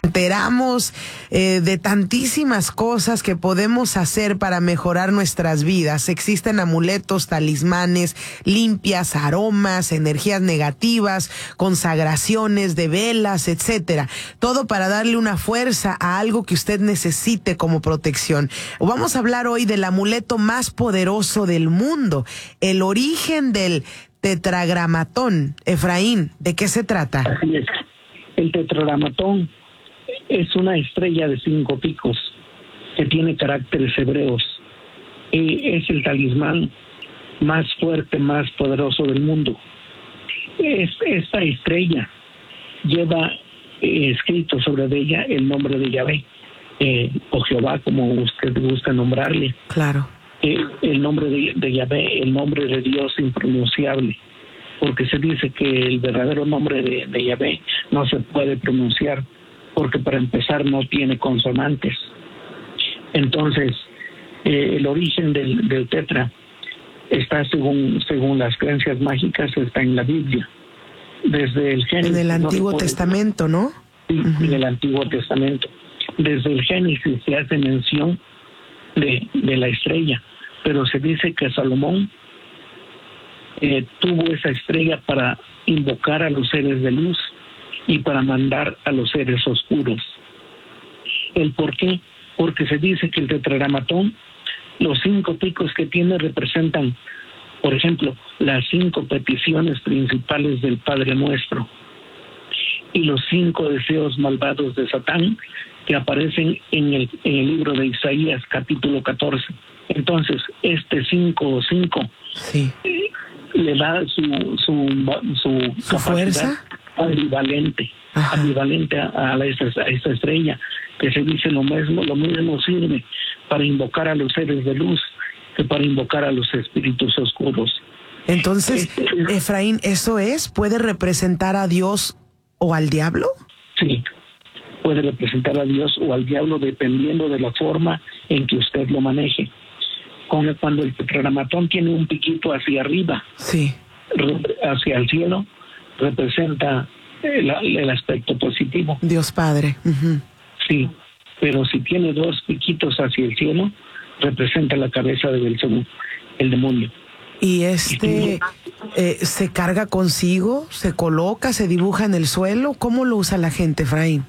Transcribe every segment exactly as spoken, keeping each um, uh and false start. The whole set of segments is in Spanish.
enteramos eh, de tantísimas cosas que podemos hacer para mejorar nuestras vidas. Existen amuletos, talismanes, limpias, aromas, energías negativas, consagraciones de velas, etcétera. Todo para darle una fuerza a algo que usted necesite como protección. Vamos a hablar hoy del amuleto más poderoso del mundo, el origen del tetragramatón. Efraín, ¿de qué se trata? Así es. El tetragramatón es una estrella de cinco picos que tiene caracteres hebreos. Eh, es el talismán más fuerte, más poderoso del mundo. Es, esta estrella lleva eh, escrito sobre ella el nombre de Yahvé, eh, o Jehová, como usted gusta nombrarle. Claro. Eh, el nombre de, de Yahvé, el nombre de Dios impronunciable, porque se dice que el verdadero nombre de, de Yahvé no se puede pronunciar, porque para empezar no tiene consonantes. Entonces, eh, el origen del, del tetra está, según según las creencias mágicas, está en la Biblia. Desde el Génesis. En el Antiguo no Testamento, ¿no? Sí, uh-huh. En el Antiguo Testamento. Desde el Génesis se hace mención de, de la estrella, pero se dice que Salomón eh, tuvo esa estrella para invocar a los seres de luz y para mandar a los seres oscuros. ¿El por qué? Porque se dice que el tetragramatón, los cinco picos que tiene representan, por ejemplo, las cinco peticiones principales del Padre Nuestro y los cinco deseos malvados de Satán que aparecen en el, en el libro de Isaías, capítulo catorce. Entonces, este cinco o cinco sí. le da su, su, su, ¿Su fuerza? ambivalente, Ajá. ambivalente a, a, la, a esta estrella, que se dice lo mismo, lo mismo sirve para invocar a los seres de luz que para invocar a los espíritus oscuros. Entonces, este, Efraín, ¿eso es? ¿Puede representar a Dios o al diablo? Sí, puede representar a Dios o al diablo dependiendo de la forma en que usted lo maneje. Cuando el tetragramatón tiene un piquito hacia arriba, sí. hacia el cielo, representa el, el aspecto positivo. Dios Padre. Uh-huh. Sí, pero si tiene dos piquitos hacia el cielo, representa la cabeza de Belcebú, el demonio. ¿Y este eh, se carga consigo, se coloca, se dibuja en el suelo? ¿Cómo lo usa la gente, Efraín?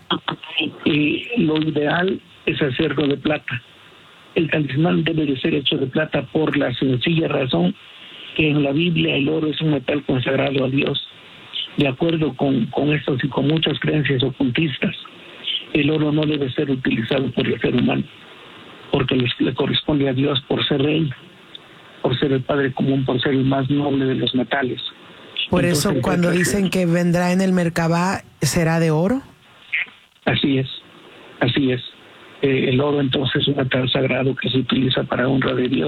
Eh, lo ideal es hacerlo de plata. El talismán debe de ser hecho de plata por la sencilla razón que en la Biblia el oro es un metal consagrado a Dios. De acuerdo con, con estos y con muchas creencias ocultistas, el oro no debe ser utilizado por el ser humano, porque les, le corresponde a Dios por ser rey, por ser el Padre común, por ser el más noble de los metales. Por Entonces, eso cuando dicen que vendrá en el Merkabá, ¿será de oro? Así es, así es. Eh, el oro entonces es un metal sagrado que se utiliza para honra de Dios,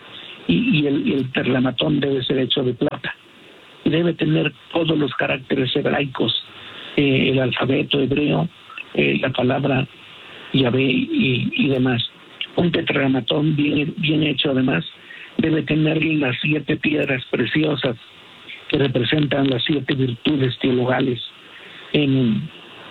y, y el, el tetragramatón debe ser hecho de plata. Debe tener todos los caracteres hebraicos, eh, el alfabeto hebreo, eh, la palabra Yahvé y, y demás. Un tetragramatón bien, bien hecho además debe tener las siete piedras preciosas que representan las siete virtudes teologales en,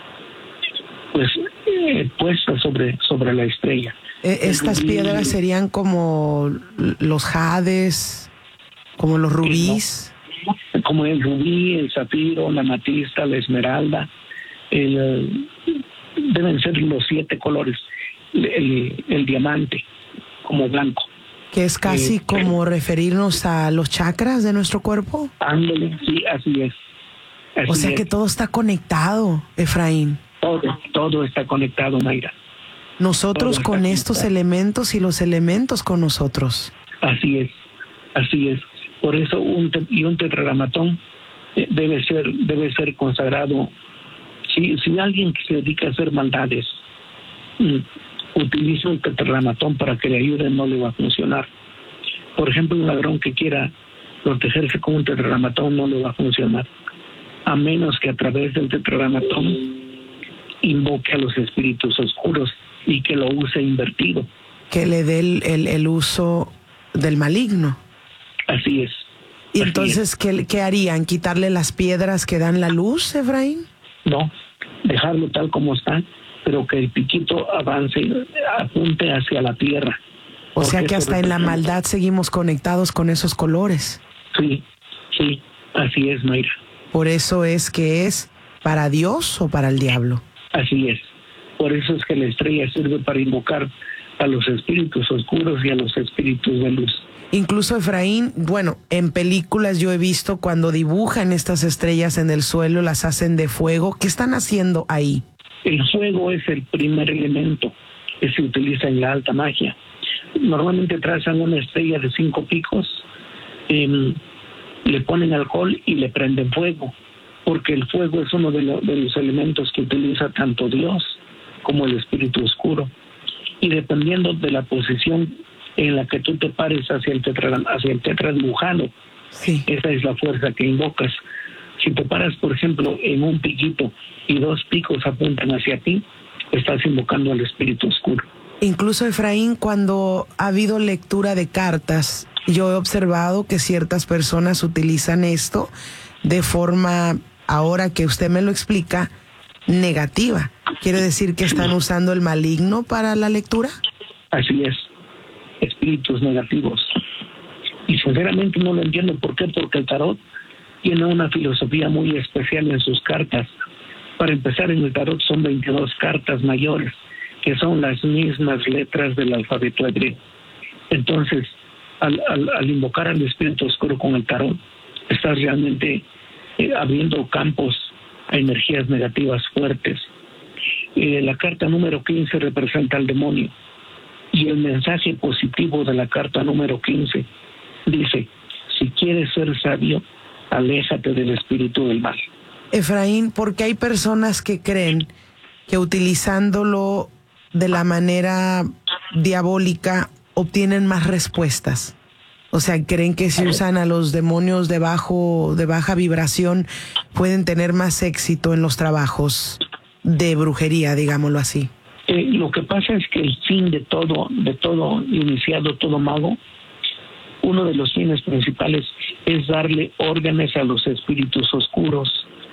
pues eh, puestas sobre, sobre la estrella. Eh, estas rubí, piedras serían como los jades, como los rubíes. Como el rubí, el zafiro, la amatista, la esmeralda, el, deben ser los siete colores, el, el, el diamante como blanco. Que es casi eh, como referirnos a los chakras de nuestro cuerpo. Ándale, sí, así es. Así o sea es. que todo está conectado, Efraín. Todo, todo está conectado, Mayra. Nosotros todo con estos conectado. elementos y los elementos con nosotros. Así es, así es. Por eso un te, y un tetragramatón eh, debe ser debe ser consagrado. Si si alguien que se dedica a hacer maldades mm, utiliza un tetragramatón para que le ayude, no le va a funcionar. Por ejemplo, un ladrón que quiera protegerse con un tetragramatón no le va a funcionar, a menos que a través del tetragramatón invoque a los espíritus oscuros y que lo use invertido. Que le dé el, el, el uso del maligno. Así es. ¿Y así entonces es. ¿qué, qué harían? ¿Quitarle las piedras que dan la luz, Efraín? No, dejarlo tal como está pero que el piquito avance, apunte hacia la tierra. O sea que hasta en la maldad seguimos conectados con esos colores. Sí, sí, así es, Mayra. Por eso es que es para Dios o para el diablo. Así es. Por eso es que la estrella sirve para invocar a los espíritus oscuros y a los espíritus de luz. Incluso Efraín, bueno, en películas yo he visto cuando dibujan estas estrellas en el suelo, las hacen de fuego. ¿Qué están haciendo ahí? El fuego es el primer elemento que se utiliza en la alta magia. Normalmente trazan una estrella de cinco picos, eh, le ponen alcohol y le prenden fuego, porque el fuego es uno de, lo, de los elementos que utiliza tanto Dios como el espíritu oscuro. Y dependiendo de la posición en la que tú te pares hacia el tetra, hacia el tetra dibujado, sí, esa es la fuerza que invocas. Si te paras, por ejemplo, en un piquito y dos picos apuntan hacia ti, estás invocando al espíritu oscuro. Incluso, Efraín, cuando ha habido lectura de cartas, yo he observado que ciertas personas utilizan esto de forma, ahora que usted me lo explica, negativa. ¿Quiere decir que están usando el maligno para la lectura? Así es, espíritus negativos. Y sinceramente no lo entiendo. ¿Por qué? Porque el tarot tiene una filosofía muy especial en sus cartas. Para empezar, en el tarot son veintidós cartas mayores, que son las mismas letras del alfabeto hebreo. Entonces, al, al, al invocar al espíritu oscuro con el tarot, estás realmente eh, abriendo campos a energías negativas fuertes. Eh, la carta número quince representa al demonio, y el mensaje positivo de la carta número quince dice: si quieres ser sabio, aléjate del espíritu del mal. Efraín, porque hay personas que creen que utilizándolo de la manera diabólica obtienen más respuestas. O sea, creen que si usan a los demonios de bajo, de baja vibración, pueden tener más éxito en los trabajos de brujería, digámoslo así. Eh, lo que pasa es que el fin de todo, de todo iniciado, todo mago, uno de los fines principales es darle órdenes a los espíritus oscuros.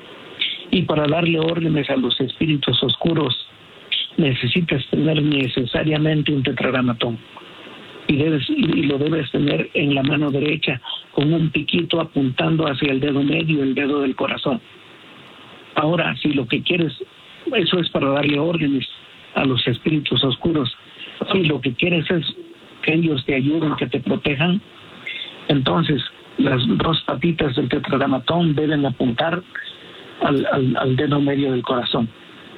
Y para darle órdenes a los espíritus oscuros, necesitas tener necesariamente un tetragramatón. Y, debes, y lo debes tener en la mano derecha, con un piquito apuntando hacia el dedo medio, el dedo del corazón. Ahora, si lo que quieres, eso es para darle órdenes a los espíritus oscuros. Si lo que quieres es que ellos te ayuden, que te protejan, entonces las dos patitas del tetragramatón deben apuntar al, al, al dedo medio del corazón,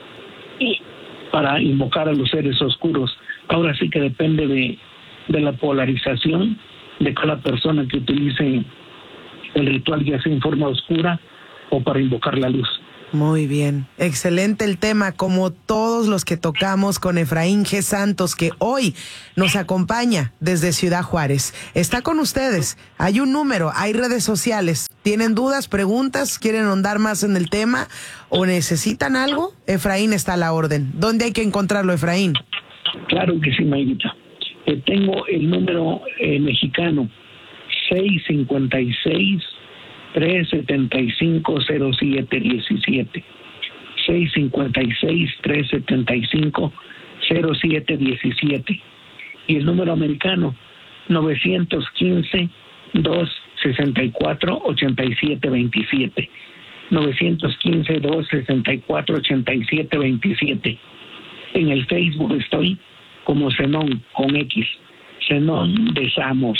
y para invocar a los seres oscuros. Ahora sí que depende de, de la polarización de cada persona que utilice el ritual, ya sea en forma oscura o para invocar la luz. Muy bien, excelente el tema, como todos los que tocamos con Efraín G. Santos, que hoy nos acompaña desde Ciudad Juárez. Está con ustedes, hay un número, hay redes sociales. ¿Tienen dudas, preguntas, quieren ahondar más en el tema o necesitan algo? Efraín está a la orden. ¿Dónde hay que encontrarlo, Efraín? Claro que sí, Mayrita. Eh, tengo el número eh, mexicano, seis cinco seis, tres siete cinco, cero siete uno siete. seis cinco seis, tres siete cinco, cero siete uno siete. Y el número americano, nueve uno cinco, dos seis cuatro, ocho siete dos siete. nueve uno cinco, dos seis cuatro, ocho siete dos siete. En el Facebook estoy como Zenón, con X. Zenón de Samos.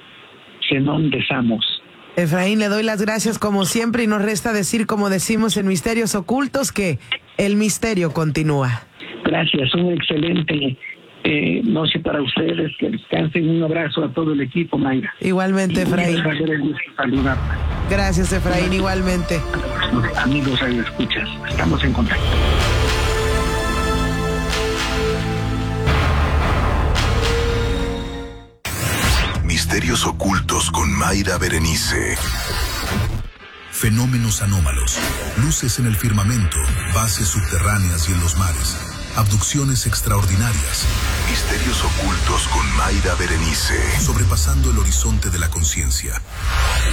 Zenón de Samos. Efraín, le doy las gracias como siempre y nos resta decir, como decimos en Misterios Ocultos, que el misterio continúa. Gracias, un excelente eh, noche para ustedes, que descansen. Un abrazo a todo el equipo, Mayra. Igualmente, Efraín. Gracias, Efraín, igualmente. Amigos, ahí escuchas, estamos en contacto. Misterios Ocultos con Mayra Berenice. Fenómenos anómalos, luces en el firmamento, bases subterráneas y en los mares, abducciones extraordinarias. Misterios Ocultos con Mayra Berenice. Sobrepasando el horizonte de la conciencia.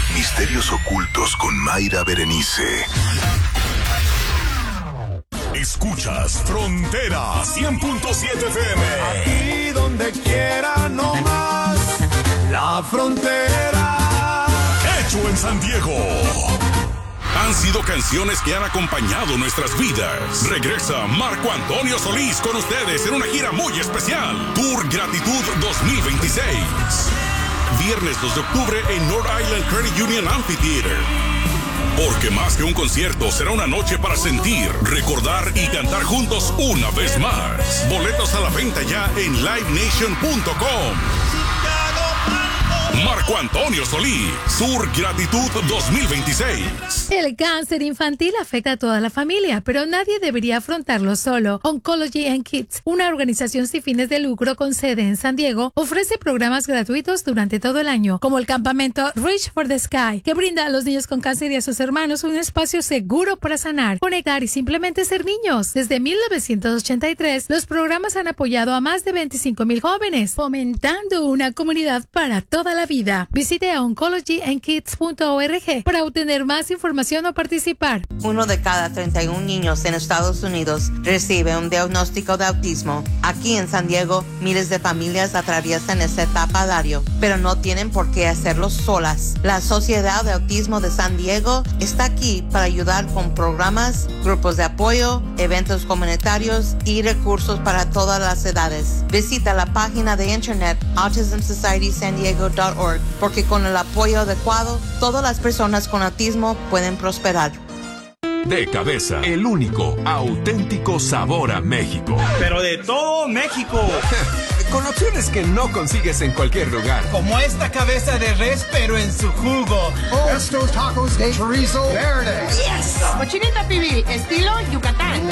Misterios Ocultos con Mayra Berenice. Escucha. Escuchas Frontera cien punto siete F M. Aquí donde quiera, no más. La Frontera. Hecho en San Diego. Han sido canciones que han acompañado nuestras vidas. Regresa Marco Antonio Solís con ustedes en una gira muy especial. Tour Gratitud dos mil veintiséis. Viernes dos de octubre en North Island Credit Union Amphitheater. Porque más que un concierto, será una noche para sentir, recordar y cantar juntos una vez más. Boletos a la venta ya en live nation punto com. Marco Antonio Solís, Tour Gratitud dos mil veintiséis. El cáncer infantil afecta a toda la familia, pero nadie debería afrontarlo solo. Oncology and Kids, una organización sin fines de lucro con sede en San Diego, ofrece programas gratuitos durante todo el año, como el campamento Reach for the Sky, que brinda a los niños con cáncer y a sus hermanos un espacio seguro para sanar, conectar y simplemente ser niños. Desde mil novecientos ochenta y tres, los programas han apoyado a más de veinticinco mil jóvenes, fomentando una comunidad para toda la vida. Visite a oncology and kids punto org para obtener más información o participar. Uno de cada treinta y uno niños en Estados Unidos recibe un diagnóstico de autismo. Aquí en San Diego, miles de familias atraviesan esta etapa a diario, pero no tienen por qué hacerlo solas. La Sociedad de Autismo de San Diego está aquí para ayudar con programas, grupos de apoyo, eventos comunitarios y recursos para todas las edades. Visita la página de internet autism society san diego punto org porque con el apoyo adecuado, todas las personas con autismo pueden prosperar. De Cabeza, el único auténtico sabor a México. Pero de todo México. Con opciones que no consigues en cualquier lugar. Como esta cabeza de res, pero en su jugo. Oh, estos tacos de chorizo verde. Yes. Cochinita pibil, estilo Yucatán.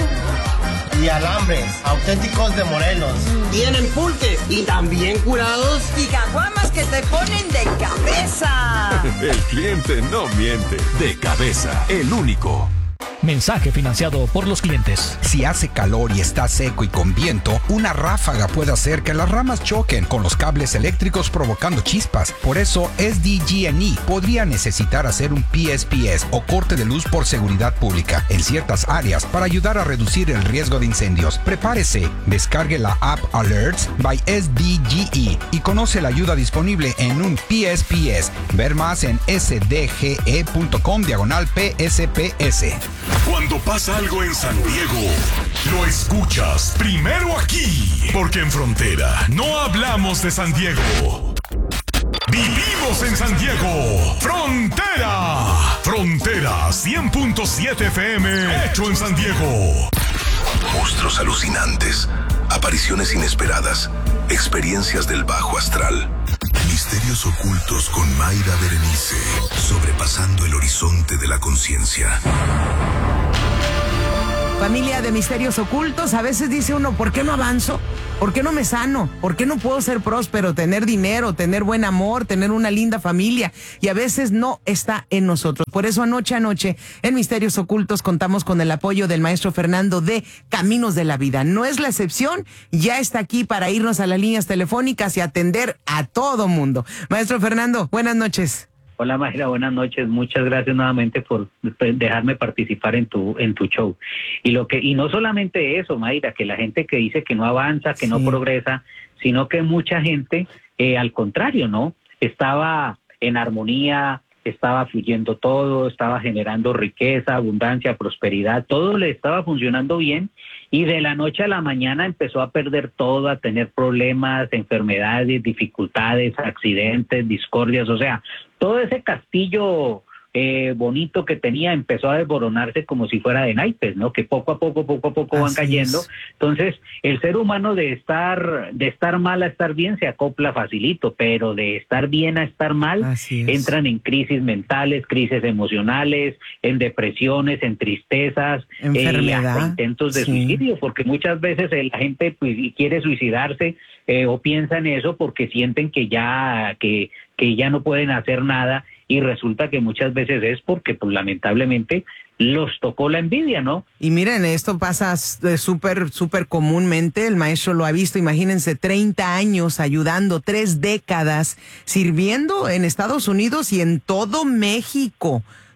Y alambres, auténticos de Morelos. Tienen pulques y también curados. Y caguamas que te ponen de cabeza. El cliente no miente. De Cabeza, el único. Mensaje financiado por los clientes. Si hace calor y está seco y con viento, una ráfaga puede hacer que las ramas choquen con los cables eléctricos provocando chispas. Por eso, S D G and E podría necesitar hacer un P S P S o corte de luz por seguridad pública en ciertas áreas para ayudar a reducir el riesgo de incendios. Prepárese, descargue la app Alerts by S D G E y conoce la ayuda disponible en un P S P S. Ver más en s d g e punto com diagonal P S P S. Cuando pasa algo en San Diego, lo escuchas primero aquí, porque en Frontera no hablamos de San Diego. Vivimos en San Diego. Frontera. Frontera cien punto siete F M. Hecho en San Diego. Monstruos alucinantes, apariciones inesperadas, experiencias del bajo astral. Misterios ocultos con Mayra Berenice, sobrepasando el horizonte de la conciencia. Familia de misterios ocultos, a veces dice uno, ¿por qué no avanzo? ¿Por qué no me sano? ¿Por qué no puedo ser próspero, tener dinero, tener buen amor, tener una linda familia? Y a veces no está en nosotros. Por eso anoche anoche en Misterios Ocultos contamos con el apoyo del maestro Fernando de Caminos de la Vida. No es la excepción, ya está aquí para irnos a las líneas telefónicas y atender a todo mundo. Maestro Fernando, buenas noches. Hola Mayra, buenas noches. Muchas gracias nuevamente por dejarme participar en tu en tu show. Y lo que y no solamente eso, Mayra, que la gente que dice que no avanza, que sí. no progresa, sino que mucha gente, eh, al contrario, ¿no? Estaba en armonía, estaba fluyendo todo, estaba generando riqueza, abundancia, prosperidad, todo le estaba funcionando bien y de la noche a la mañana empezó a perder todo, a tener problemas, enfermedades, dificultades, accidentes, discordias, o sea, todo ese castillo eh, bonito que tenía empezó a desboronarse como si fuera de naipes, ¿no? Que poco a poco, poco a poco Así van cayendo. Es. Entonces, el ser humano de estar de estar mal a estar bien se acopla facilito, pero de estar bien a estar mal entran en crisis mentales, crisis emocionales, en depresiones, en tristezas, eh, hasta intentos de sí. suicidio, porque muchas veces la gente pues, quiere suicidarse eh, o piensa en eso porque sienten que ya que que ya no pueden hacer nada y resulta que muchas veces es porque pues lamentablemente los tocó la envidia, ¿no? Y miren, esto pasa súper, súper comúnmente, el maestro lo ha visto, imagínense, treinta años ayudando, tres décadas, sirviendo en Estados Unidos y en todo México.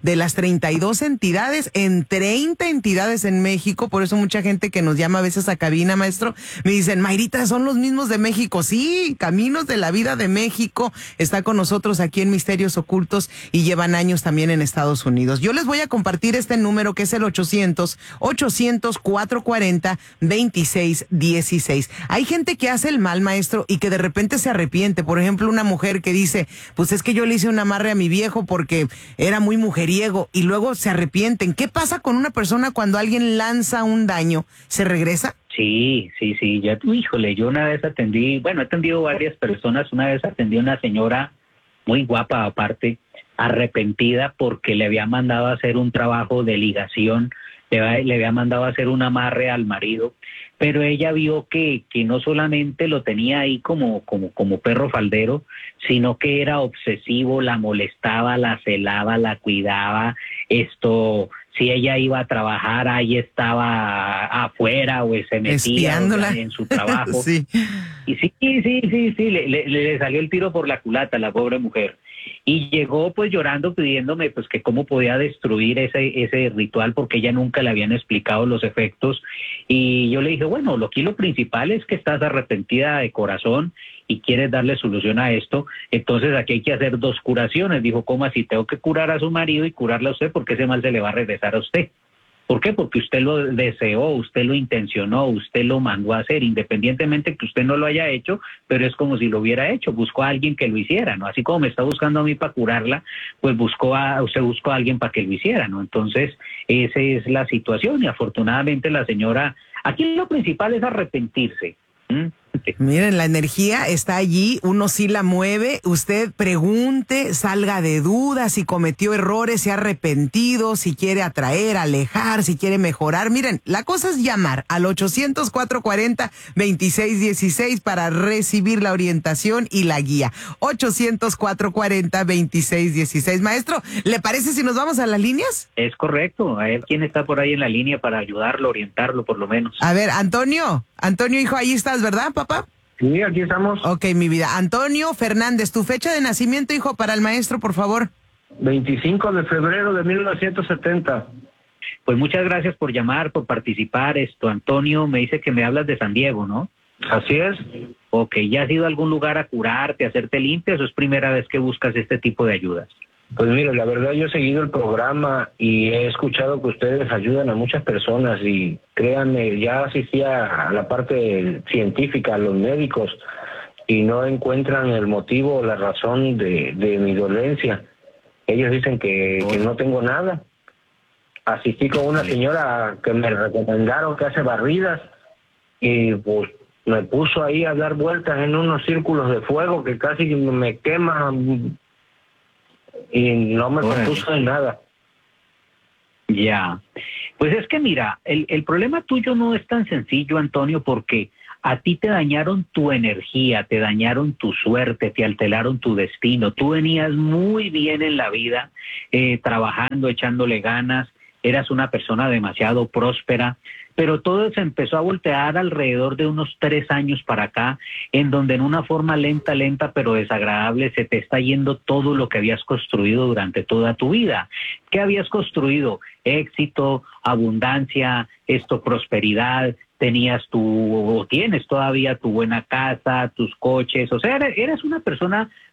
de las treinta y dos entidades en treinta entidades en México. Por eso mucha gente que nos llama a veces a cabina, maestro, me dicen, Mayrita, son los mismos de México. Sí, Caminos de la Vida de México está con nosotros aquí en Misterios Ocultos y llevan años también en Estados Unidos. Yo les voy a compartir este número que es el ochocientos, ochocientos, cuatrocientos cuarenta, veintiséis dieciséis. Hay gente que hace el mal, maestro, y que de repente se arrepiente. Por ejemplo, una mujer que dice, pues es que yo le hice un amarre a mi viejo porque era muy mujeriego, y luego se arrepienten. ¿Qué pasa con una persona cuando alguien lanza un daño? ¿Se regresa? Sí, sí, sí. Ya, híjole, yo una vez atendí, bueno, he atendido varias personas. Una vez atendí a una señora muy guapa, aparte, arrepentida porque le había mandado a hacer un trabajo de ligación, le, le había mandado a hacer un amarre al marido, pero ella vio que, que no solamente lo tenía ahí como, como, como perro faldero, sino que era obsesivo, la molestaba, la celaba, la cuidaba, esto, si ella iba a trabajar, ahí estaba afuera o se metía en su trabajo. Sí. Y sí, sí, sí, sí, le, le, le salió el tiro por la culata a la pobre mujer. Y llegó pues llorando pidiéndome pues que cómo podía destruir ese ese ritual porque ella nunca le habían explicado los efectos. Y yo le dije, bueno, lo aquí lo principal es que estás arrepentida de corazón y quieres darle solución a esto, entonces aquí hay que hacer dos curaciones. Dijo, ¿cómo así? Tengo que curar a su marido y curarle a usted porque ese mal se le va a regresar a usted. ¿Por qué? Porque usted lo deseó, usted lo intencionó, usted lo mandó a hacer, independientemente que usted no lo haya hecho, pero es como si lo hubiera hecho, buscó a alguien que lo hiciera, ¿no? Así como me está buscando a mí para curarla, pues buscó a, usted buscó a alguien para que lo hiciera, ¿no? Entonces, esa es la situación y afortunadamente la señora, aquí lo principal es arrepentirse. ¿Mm? Miren, la energía está allí, uno sí la mueve, usted pregunte, salga de dudas, si cometió errores, se ha arrepentido, si quiere atraer, alejar, si quiere mejorar. Miren, la cosa es llamar al ochocientos, cuatrocientos cuarenta, veintiséis dieciséis para recibir la orientación y la guía. ochocientos, cuatrocientos cuarenta, veintiséis dieciséis. Maestro, ¿le parece si nos vamos a las líneas? Es correcto, a ver quién está por ahí en la línea para ayudarlo, orientarlo por lo menos. A ver, Antonio, Antonio, hijo, ahí estás, ¿verdad, papá? Sí, aquí estamos. Ok, mi vida. Antonio Fernández, tu fecha de nacimiento, hijo, para el maestro, por favor. veinticinco de febrero de mil novecientos setenta. Pues muchas gracias por llamar, por participar. Esto, Antonio, me dice que me hablas de San Diego, ¿no? Así es. Ok, ¿ya has ido a algún lugar a curarte, a hacerte limpias o es primera vez que buscas este tipo de ayudas? Pues mire, la verdad yo he seguido el programa y he escuchado que ustedes ayudan a muchas personas y créanme, ya asistía a la parte científica, a los médicos y no encuentran el motivo o la razón de, de mi dolencia. Ellos dicen que, que no tengo nada. Asistí con una señora que me recomendaron que hace barridas y pues me puso ahí a dar vueltas en unos círculos de fuego que casi me queman y no me compuso de nada. Ya, pues es que mira, el, el problema tuyo no es tan sencillo, Antonio, porque a ti te dañaron tu energía, te dañaron tu suerte, te alteraron tu destino. Tú venías muy bien en la vida, eh, trabajando, echándole ganas, eras una persona demasiado próspera, pero todo se empezó a voltear alrededor de unos tres años para acá, en donde en una forma lenta, lenta, pero desagradable, se te está yendo todo lo que habías construido durante toda tu vida. ¿Qué habías construido? Éxito, abundancia, esto, prosperidad, tenías tu, o tienes todavía tu buena casa, tus coches, o sea, eres una persona